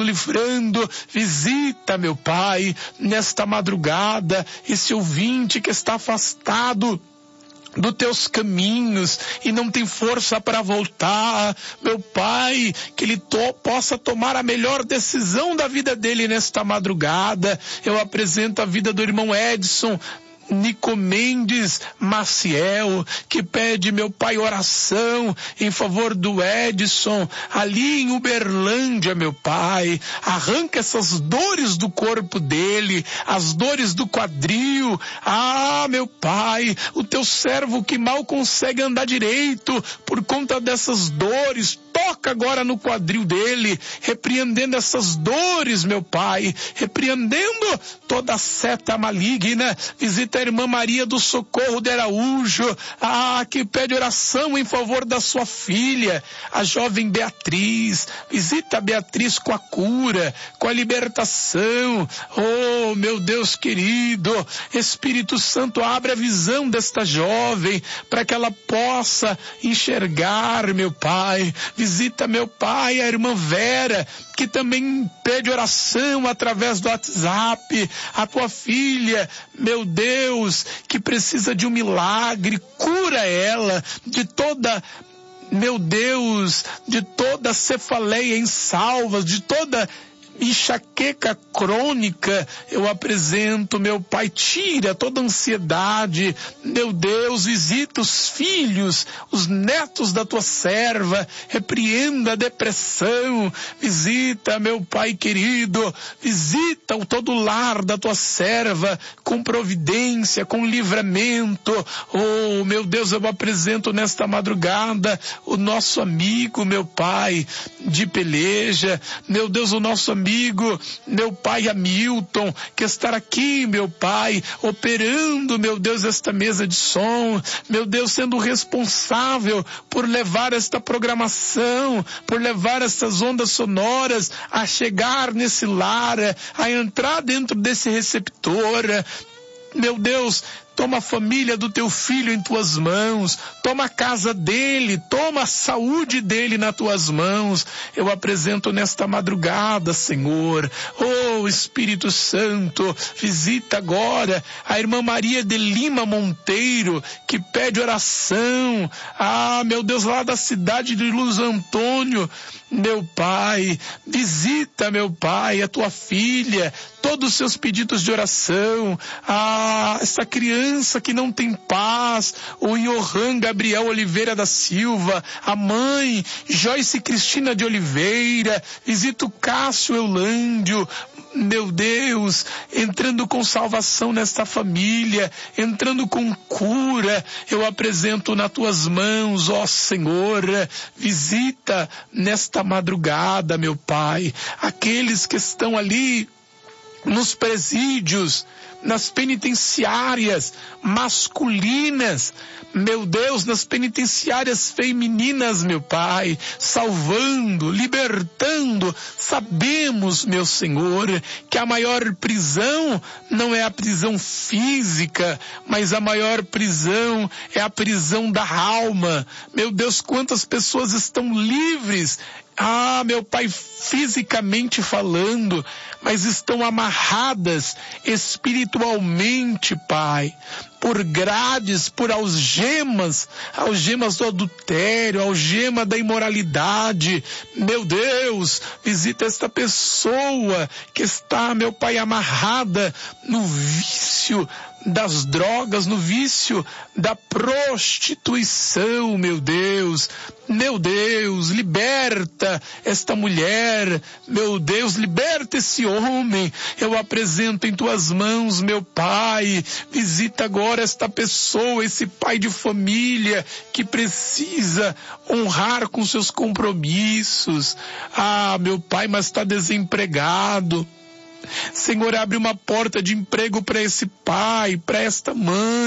livrando. Visita, meu Pai, nesta madrugada, esse ouvinte que está afastado dos teus caminhos e não tem força para voltar, meu Pai, que ele possa tomar a melhor decisão da vida dele nesta madrugada. Eu apresento a vida do irmão Edson Nicomendes Maciel, que pede, meu Pai, oração em favor do Edson, ali em Uberlândia, meu Pai. Arranca essas dores do corpo dele, as dores do quadril. Meu Pai, o teu servo que mal consegue andar direito por conta dessas dores, toca agora no quadril dele, repreendendo essas dores, meu Pai, repreendendo toda seta maligna. Visita a irmã Maria do Socorro de Araújo, que pede oração em favor da sua filha, a jovem Beatriz. Visita a Beatriz com a cura, com a libertação. Oh, meu Deus querido, Espírito Santo, abre a visão desta jovem, para que ela possa enxergar, meu Pai. Visita, meu Pai, a irmã Vera, que também pede oração através do WhatsApp, a tua filha, meu Deus, que precisa de um milagre. Cura ela de toda, meu Deus, de toda cefaleia em salvas, de toda enxaqueca crônica. Eu apresento, meu Pai, tira toda ansiedade, meu Deus. Visita os filhos, os netos da tua serva, repreenda a depressão. Visita, meu Pai querido, visita todo o lar da tua serva com providência, com livramento. Oh, meu Deus, eu apresento nesta madrugada o nosso amigo, meu Pai, de peleja, meu Deus, o nosso amigo, meu Pai Hamilton, que está aqui, meu Pai, operando, meu Deus, esta mesa de som, meu Deus, sendo responsável por levar esta programação, por levar essas ondas sonoras a chegar nesse lar, a entrar dentro desse receptor. Meu Deus, toma a família do teu filho em tuas mãos, toma a casa dele, toma a saúde dele nas tuas mãos. Eu apresento nesta madrugada, Senhor, oh Espírito Santo, visita agora a irmã Maria de Lima Monteiro, que pede oração, meu Deus, lá da cidade de Luiz Antônio. Meu Pai, visita, meu Pai, a tua filha, todos os seus pedidos de oração, essa criança que não tem paz, o Johan Gabriel Oliveira da Silva, a mãe Joyce Cristina de Oliveira. Visita o Cássio Eulândio, meu Deus, entrando com salvação nesta família, entrando com cura. Eu apresento nas tuas mãos, ó Senhor. Visita nesta madrugada, meu Pai, aqueles que estão ali nos presídios, nas penitenciárias masculinas, meu Deus, nas penitenciárias femininas, meu Pai, salvando, libertando. Sabemos, meu Senhor, que a maior prisão não é a prisão física, mas a maior prisão é a prisão da alma. Meu Deus, quantas pessoas estão livres, meu Pai, fisicamente falando, mas estão amarradas espiritualmente, Pai, por grades, por algemas do adultério, algema da imoralidade. Meu Deus, visita esta pessoa que está, meu Pai, amarrada no vício das drogas, no vício da prostituição, meu Deus. Meu Deus, liberta esta mulher, meu Deus, liberta esse homem. Eu apresento em tuas mãos, meu Pai. Visita agora esta pessoa, esse pai de família que precisa honrar com seus compromissos. Meu Pai, mas está desempregado. Senhor, abre uma porta de emprego para esse pai, para esta mãe.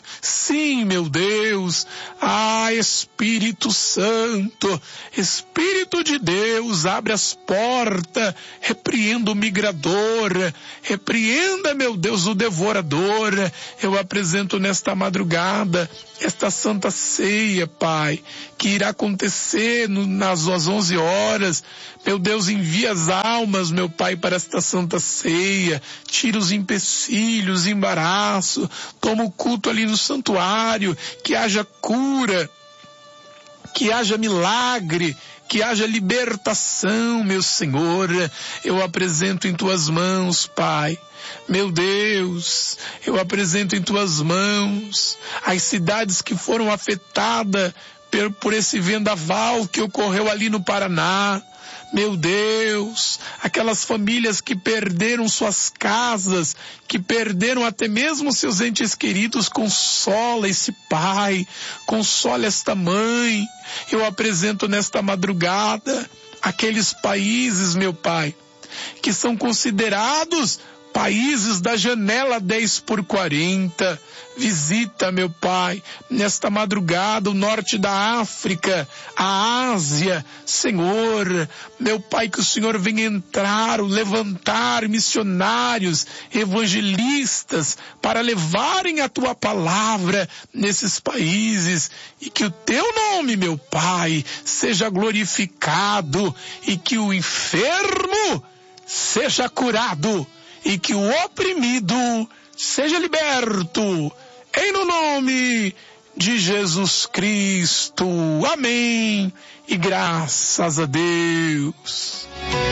Sim, meu Deus. Espírito Santo, Espírito de Deus, abre as portas, repreenda o migrador, repreenda, meu Deus, o devorador. Eu apresento nesta madrugada esta Santa Ceia, Pai, que irá acontecer nas 11 horas. Meu Deus, envia as almas, meu Pai, para esta Santa Ceia. Tira os empecilhos, embaraço. Toma o culto ali no santuário. Que haja cura, que haja milagre, que haja libertação, meu Senhor. Eu apresento em tuas mãos, Pai. Meu Deus, eu apresento em tuas mãos as cidades que foram afetadas por esse vendaval que ocorreu ali no Paraná. Meu Deus, aquelas famílias que perderam suas casas, que perderam até mesmo seus entes queridos, consola esse pai, consola esta mãe. Eu apresento nesta madrugada aqueles países, meu Pai, que são considerados países da janela 10x40, visita, meu Pai, nesta madrugada o norte da África, a Ásia, Senhor, meu Pai, que o Senhor venha entrar, levantar missionários, evangelistas, para levarem a Tua palavra nesses países, e que o Teu nome, meu Pai, seja glorificado, e que o enfermo seja curado, e que o oprimido seja liberto, em no nome de Jesus Cristo. Amém. E graças a Deus.